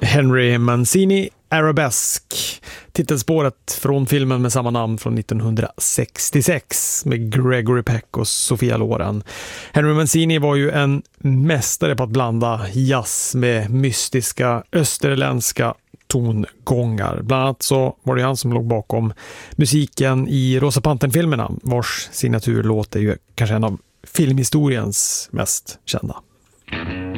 Henry Mancini, Arabesque, titelspåret från filmen med samma namn från 1966 med Gregory Peck och Sofia Loren. Henry Mancini var ju en mästare på att blanda jazz med mystiska österländska tongångar. Bland annat så var det han som låg bakom musiken i Rosa Pantern-filmerna, vars signaturlåt är ju kanske en av filmhistoriens mest kända.